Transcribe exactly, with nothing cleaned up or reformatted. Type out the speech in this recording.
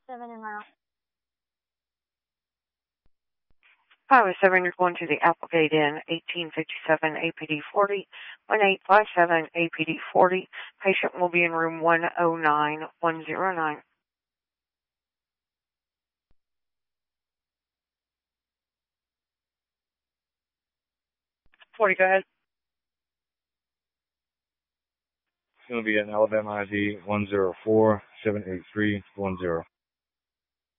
seven and out. five oh seven, you're going to the Applegate Inn, eighteen fifty-seven A P D forty, one eight five seven A P D forty. Patient will be in room one oh nine one oh nine. forty, go ahead. It's going to be an Alabama I D one zero four seven eight three one zero.